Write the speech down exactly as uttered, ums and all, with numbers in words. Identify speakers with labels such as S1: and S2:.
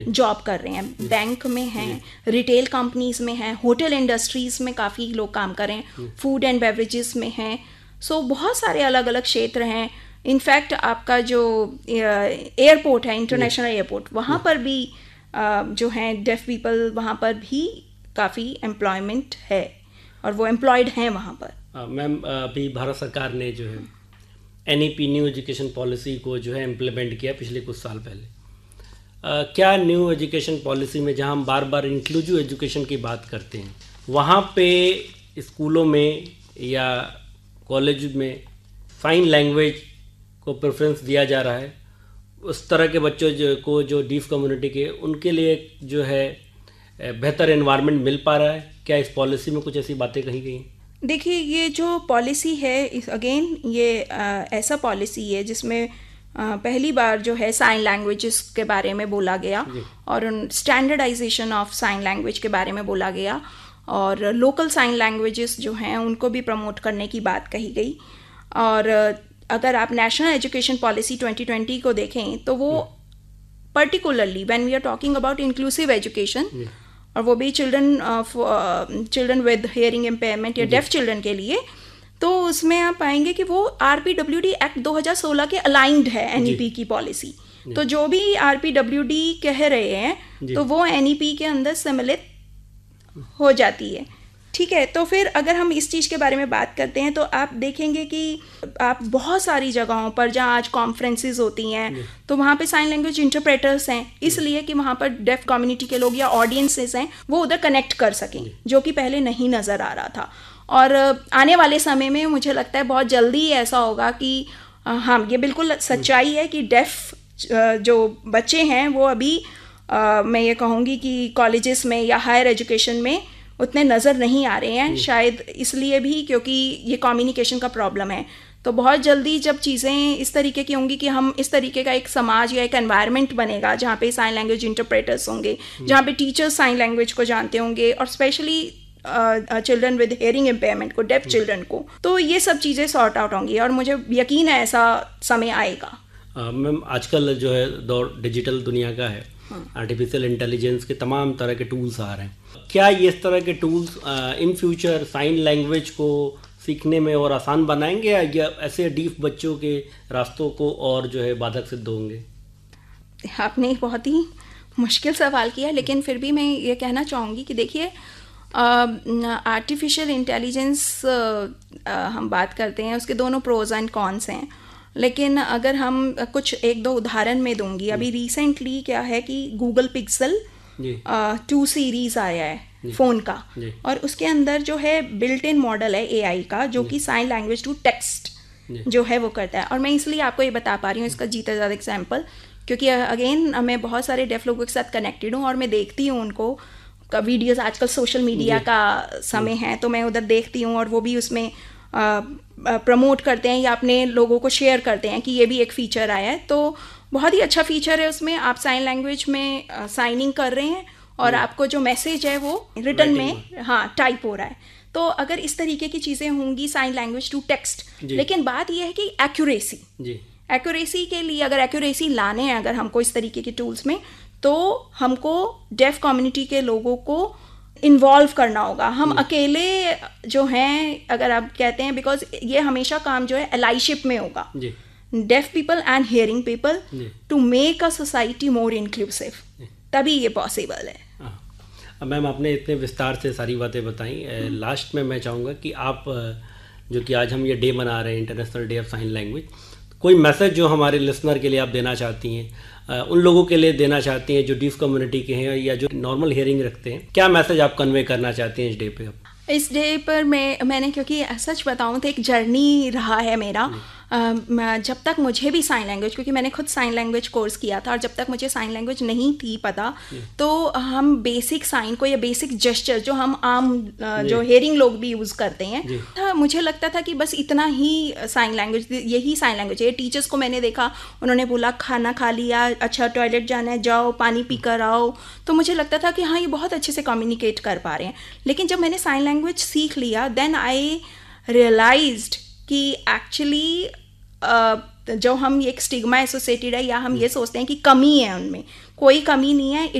S1: Job कर रहे हैं, बैंक में हैं, रिटेल कंपनीज में हैं, होटल इंडस्ट्रीज में काफ़ी लोग काम कर रहे हैं, फूड एंड बेवरेजेस में हैं. सो so, बहुत सारे अलग अलग क्षेत्र हैं. इनफैक्ट आपका जो एयरपोर्ट है, इंटरनेशनल एयरपोर्ट, वहाँ पर भी uh, जो हैं डेफ पीपल, वहाँ पर भी काफ़ी एम्प्लॉयमेंट है और वो एम्प्लॉयड हैं वहाँ पर.
S2: मैम, अभी भारत सरकार ने जो है N E P new education policy को जो है इम्प्लीमेंट किया पिछले कुछ साल पहले. Uh, क्या न्यू एजुकेशन पॉलिसी में, जहां हम बार बार इंक्लूसिव एजुकेशन की बात करते हैं, वहां पे स्कूलों में या कॉलेज में साइन लैंग्वेज को प्रेफरेंस दिया जा रहा है? उस तरह के बच्चों जो को जो डीफ कम्युनिटी के, उनके लिए जो है बेहतर एनवायरनमेंट मिल पा रहा है? क्या इस पॉलिसी में कुछ ऐसी बातें कही गई?
S1: देखिए, ये जो पॉलिसी है, अगेन ये आ, ऐसा पॉलिसी है जिसमें Uh, पहली बार जो है साइन लैंग्वेजेस के बारे में बोला गया और स्टैंडर्डाइजेशन ऑफ साइन लैंग्वेज के बारे में बोला गया और लोकल साइन लैंग्वेजेस जो हैं उनको भी प्रमोट करने की बात कही गई. और अगर आप national education policy twenty twenty को देखें तो वो particularly when we are talking about inclusive education, और वो भी children children with hearing impairment या डेफ चिल्ड्रन के लिए, तो उसमें आप पाएंगे कि वो आरपीडब्ल्यूडी एक्ट दो हज़ार सोलह के अलाइंड है एनईपी की पॉलिसी. तो जो भी आरपीडब्ल्यूडी कह रहे हैं तो वो एनईपी के अंदर सम्मिलित हो जाती है. ठीक है, तो फिर अगर हम इस चीज़ के बारे में बात करते हैं तो आप देखेंगे कि आप बहुत सारी जगहों पर जहाँ आज कॉन्फ्रेंसेस होती हैं तो वहाँ पे साइन लैंग्वेज इंटरप्रेटर्स हैं, इसलिए कि वहाँ पर डेफ कम्युनिटी के लोग या ऑडियंसेस हैं वो उधर कनेक्ट कर सकें, जो कि पहले नहीं नज़र आ रहा था. और आने वाले समय में मुझे लगता है बहुत जल्दी ऐसा होगा कि हाँ, ये बिल्कुल सच्चाई है कि डेफ जो बच्चे हैं वो अभी आ, मैं ये कहूँगी कि कॉलेजेस में या हायर एजुकेशन में उतने नज़र नहीं आ रहे हैं, शायद इसलिए भी क्योंकि ये कम्युनिकेशन का प्रॉब्लम है. तो बहुत जल्दी जब चीज़ें इस तरीके की होंगी कि हम इस तरीके का एक समाज या एक एनवायरनमेंट बनेगा जहाँ पे साइन लैंग्वेज इंटरप्रेटर्स होंगे, जहाँ पे टीचर्स साइन लैंग्वेज को जानते होंगे और specially children with hearing impairment को, डेफ चिल्ड्रन को, तो ये सब चीज़ें सॉर्ट आउट होंगी और मुझे यकीन है ऐसा समय आएगा.
S2: मैम, आजकल जो है दौर डिजिटल दुनिया का है, आर्टिफिशियल इंटेलिजेंस के तमाम तरह के टूल्स आ रहे हैं. क्या ये इस तरह के tools in future sign language को सीखने में और आसान बनाएंगे या ऐसे डीफ बच्चों के रास्तों को और जो है बाधक सिद्ध होंगे?
S1: आपने बहुत ही मुश्किल सवाल किया, लेकिन फिर भी मैं ये कहना चाहूँगी कि देखिए, artificial uh, intelligence uh, uh, हम बात करते हैं, उसके दोनों प्रोज एंड कॉन्स हैं. लेकिन अगर हम कुछ एक दो उदाहरण में दूंगी, अभी रिसेंटली क्या है कि गूगल पिक्सल टू सीरीज आया है फ़ोन का, और उसके अंदर जो है बिल्ट इन मॉडल है एआई का, जो कि साइन लैंग्वेज टू टेक्स्ट जो है वो करता है. और मैं इसलिए आपको ये बता पा रही हूँ इसका जीता ज़्यादा एग्जाम्पल, क्योंकि अगेन मैं बहुत सारे डेफ लोगों के साथ कनेक्टेड हूँ और मैं देखती हूँ उनको वीडियोस. आजकल सोशल मीडिया का समय है तो मैं उधर देखती हूँ और वो भी उसमें प्रमोट करते हैं या अपने लोगों को शेयर करते हैं कि ये भी एक फ़ीचर आया है. तो बहुत ही अच्छा फीचर है, उसमें आप साइन लैंग्वेज में साइनिंग कर रहे हैं और आपको जो मैसेज है वो रिटर्न में हाँ टाइप हो रहा है. तो अगर इस तरीके की चीज़ें होंगी साइन लैंग्वेज टू टेक्स्ट, लेकिन बात यह है कि एक्यूरेसी एक्यूरेसी के लिए अगर एक्यूरेसी लाने हैं अगर हमको इस तरीके के टूल्स में, तो हमको डेफ कम्युनिटी के लोगों को इन्वॉल्व करना होगा. हम अकेले जो हैं, अगर आप कहते हैं, बिकॉज ये हमेशा काम जो है एलाइशिप में होगा, def people and hearing people, to make a society more inclusive, तभी ये पॉसिबल है.
S2: मैम, आपने इतने विस्तार से सारी बातें बताई. लास्ट में मैं चाहूँगा कि आप, जो कि आज हम ये डे मना रहे हैं, international day of sine language, कोई मैसेज जो हमारे लिसनर के लिए आप देना चाहती हैं, उन लोगों के लिए देना चाहती हैं जो डीफ कम्युनिटी के हैं या जो नॉर्मल हियरिंग रखते हैं, क्या मैसेज आप कन्वे करना चाहते हैं इस डे पे?
S1: इस डे पर मैं मैंने क्योंकि सच बताऊं तो एक जर्नी रहा है मेरा. Uh, जब तक मुझे भी साइन लैंग्वेज, क्योंकि मैंने खुद साइन लैंग्वेज कोर्स किया था, और जब तक मुझे साइन लैंग्वेज नहीं थी पता, तो हम बेसिक साइन को या बेसिक जेस्चर जो हम आम uh, जो हेयरिंग लोग भी यूज़ करते हैं, था मुझे लगता था कि बस इतना ही साइन लैंग्वेज, यही साइन लैंग्वेज है. टीचर्स को मैंने देखा, उन्होंने बोला खाना खा लिया, अच्छा टॉयलेट जाना है, जाओ पानी पी कर आओ, तो मुझे लगता था कि हाँ ये बहुत अच्छे से कम्युनिकेट कर पा रहे हैं. लेकिन जब मैंने साइन लैंग्वेज सीख लिया, देन आई रियलाइज्ड कि एक्चुअली Uh, जो हम एक स्टिग्मा एसोसिएटेड है या हम ये सोचते हैं कि कमी है उनमें, कोई कमी नहीं है।